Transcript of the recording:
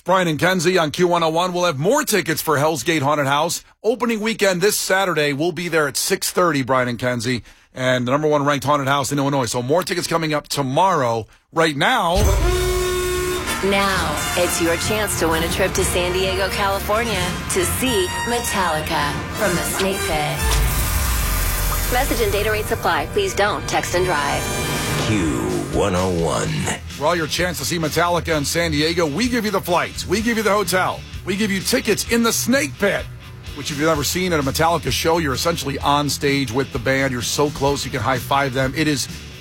Brian and Kenzie on Q101. We'll have more tickets for Hell's Gate Haunted House. Opening weekend this Saturday. We'll be there at 6:30, Brian and Kenzie, and the number one ranked haunted house in Illinois. So more tickets coming up tomorrow. Right now, it's your chance to win a trip to San Diego, California to see Metallica from the Snake Pit. Message and data rates apply. Please don't text and drive. Q101. for all your chance to see Metallica in San Diego, we give you the flights. We give you the hotel. We give you tickets in the Snake Pit, which if you've ever seen at a Metallica show, you're essentially on stage with the band. You're so close you can high-five them. It is